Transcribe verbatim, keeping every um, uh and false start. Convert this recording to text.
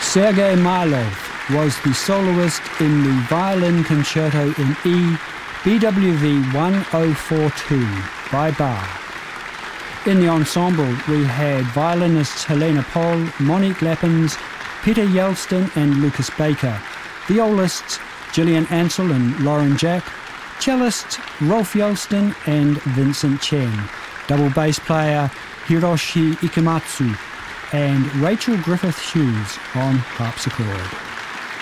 Sergei Marlov was the soloist in the violin concerto in E, B W V one oh four two by Bach. In the ensemble we had violinists Helena Pohl, Monique Lappens, Peter Yelston and Lucas Baker, violists Gillian Ansell and Lauren Jack, cellists Rolf Yelston and Vincent Chen, double bass player Hiroshi Ikematsu, and Rachel Griffith Hughes on harpsichord.